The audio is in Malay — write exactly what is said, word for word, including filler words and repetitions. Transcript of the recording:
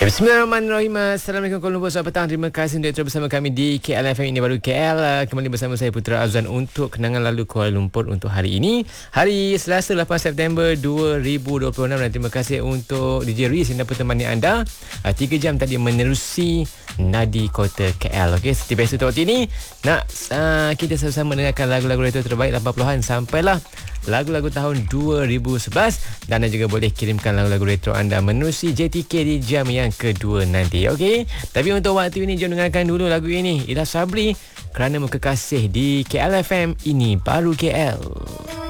Ya, Bismillahirrahmanirrahim. Assalamualaikum Kuala Lumpur. Selamat petang. Terima kasih untuk terus bersama kami di K L F M. Ini baru K L. Kembali bersama saya Putra Azwan untuk kenangan lalu Kuala Lumpur untuk hari ini, hari Selasa lapan September dua ribu dua puluh enam. Dan terima kasih untuk D J Riz yang dapat temani anda tiga jam tadi menerusi nadi kota K L. Okey, seperti biasa untuk waktu ini nak uh, kita sama-sama dengarkan lagu-lagu retro terbaik lapan puluhan sampailah lagu-lagu tahun dua ribu sebelas, dan anda juga boleh kirimkan lagu-lagu retro anda menerusi J T K di jam yang kedua nanti. Okey, tapi untuk waktu ini jom dengarkan dulu lagu ini, Ila Sabri, Kerana Muka Kasih di K L F M. Ini baru K L.